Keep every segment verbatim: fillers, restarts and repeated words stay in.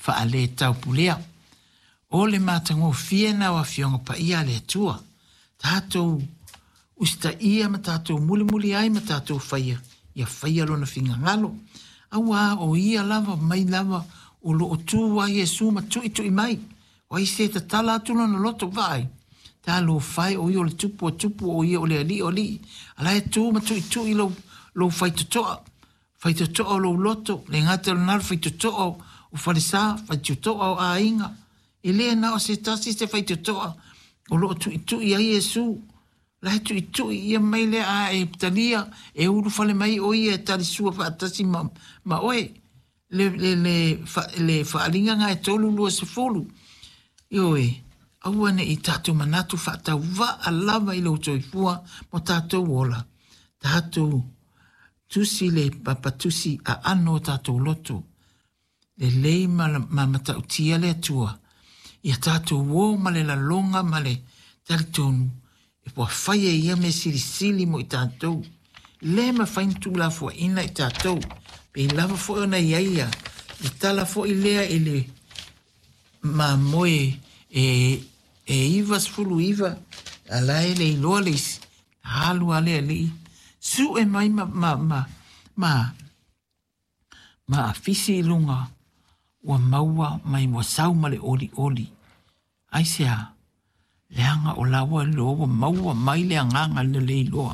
whaale tau pulea. O le mātango whiena wa fionga pa ia le tua. Tātou usta ia ma tātou muli muli ai ma tātou whaia. Ia whaia lona whinga ngalo. Awa o ia lava mai lava o lo o tū wa Yesu ma tui tui mai. Wai se ta tala atuna na loto vai. Tā lo whai o ia o le tupu o tupu o ia o le ali o li. Ala e tū ma tui tui lo, lo whai tutoa. Whai tutoa lo loto. Le ngata lo nara whai tutoa o wharisa. Whai tutoa o a inga. I lea na o se tasi se whai tutoa. O lo tui tui a Yesu. Lai tui tui ia mai le a e talia. E uru whale mai o ia e tali sua wha atasi ma, ma oe. Le, le, le, fa, le whaalinga ngā e tolu lua se folu. Io e, awane i tātou manatu whaatau wa a lava i lau toi fua mo tātou wola. Tātou tusi le papatusi a ano tātou loto. Le lei ma, ma matau tia le atua. Ia tātou wō ma le la longa ma le taritonu. E pua whaia ia me siri sili mo i tātou. Le ma whaintu la fua ina i tātou. Pe lava fua na iaia. I tala fua i lea i le ma moe e e ivas fulu iva ala ele lolis halu ale ali su e mai ma ma ma ma ma fisi lunga wa maua mai wa sau male oli oli aisia leanga o lawa lo wa maua mai le nganga le le lo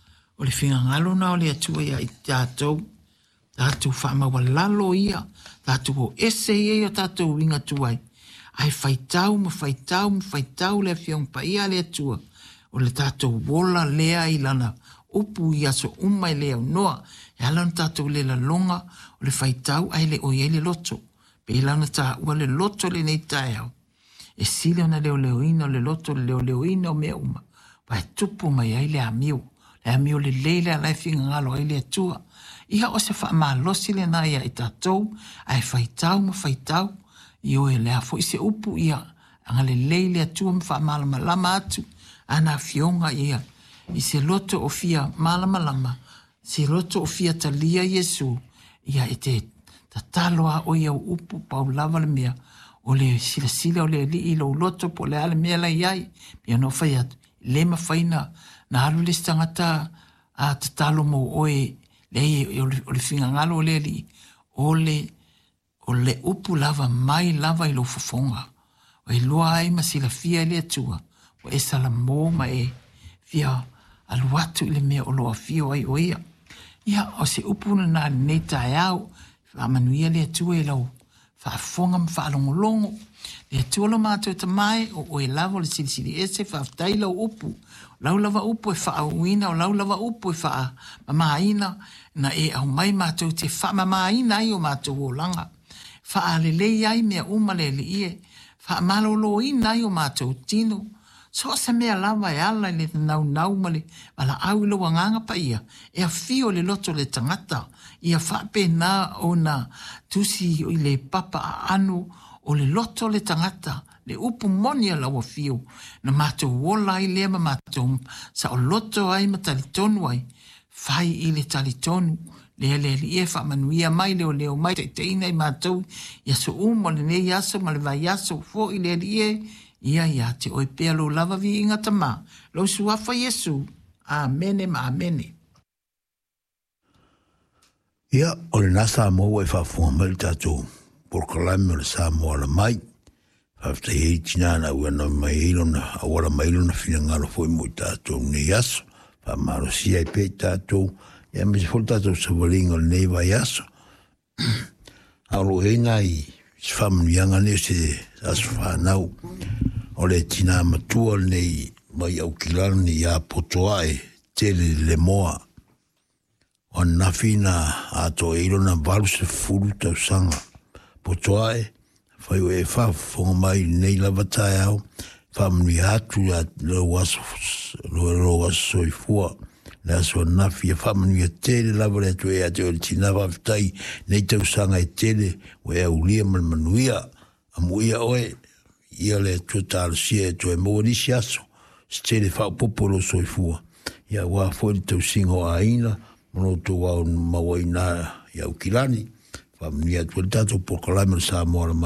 o le finga ngalo na o le atua ia i tātou tātou wha wa lalo ia tātou o ese ia tātou winga tuai. Ai whaitau, ma whaitau, ma whaitau le whiong pa ia le atua. O le tātou wola lea i lana upu i aso umai lea noa. E alana tātou le la longa o le whaitau ai le oi le loto. Pe ilana tā ua le loto le nei tae au. E sile ona leo leo ina o le loto le leo leo ina o mea uma. Pa e tupu mai ai le amiu. Le amiu le leile alai whinga ngalo ai le atua. Iha o se wha maa losi le na ia i tātou. Ai whaitau, ma whaitau. Io e lea fo i se upu ia anga le leile atua mwha malama lama atu ana fionga ia i se loto o fia malama lama se loto o fia talia Yesu ia e te tataloa o ia upu pau lava le mea o le sila sila o le li i lo loto po le ale mea la iai pia no fai atu le ma faina na halu le stangata a tatalo mo oe le o le finga ngalo o le li o le o le upu lava mai lava i lo fofonga. O e lua ai ma sila fia le atua. O e sala mō ma e fia aluatu i le mea o loa fia ai o ia. Ia o se upu na nā nei tae au. Wha manuia le atua e lau. Wha fonga ma wha alongolongo. Le atua lo mātou ta mai o o e lava o le sili sili ese wha aftai lau upu. Lau lava upu e wha auina o lau lava upu e wha mamaina. Na e au mai mātou te wha mamaina ai o mātou o langa. Fa le le ai mea uma le le ie. Fa malolo i nai o mātou tino. So se mea lava e ala le nau nau male. Wala au ilo wanganga pa ia. E a fio le loto le tangata. Ia fa pe na o na tusi o le papa a anu o le loto le tangata. Le upu monia lawa fio. Na mātou wola i lea ma mātou. Sa o loto ai ma talitonu ai. Fai i le talitonu. Le le le e fa manuia mai le le mai te te ina i mātou ia so umo le ne yaso ma le vai yaso fo i le le ia ia te oi pea lo lava vi inga tama lo suafa Yesu amene ma amene ia o le nasa mo e fa fo mal tatou por kalame le sa mo la mai after he tinana we no mai lona ora mai lona fina ngalo fo mo tatou ne yaso fa maro si e pe tatou ia me se foltato se volingo le nei vai aso. Alo e ngai, se famu yanga ne se aso whanau. O le tina matua nei mai au kilani ia potoae tele le moa. O nafina ato e ilona valu se furu tau sanga. Potoae, whai o e whafonga mai nei lavatai au. Famu i hatu a lo waso, lo lo waso i fua. La so nafi e famanu e tele lava le atu e ate o le tina whaftai nei tau sanga e tele o e au lia man manuia a muia oe ia le atu tāla sia e tu e mua nisi aso se tele whao popolo soifua ia wā fwori tau singo a ina mono tō wau maua ina i au kilani famanu e atu e tato por kalaimer sa moara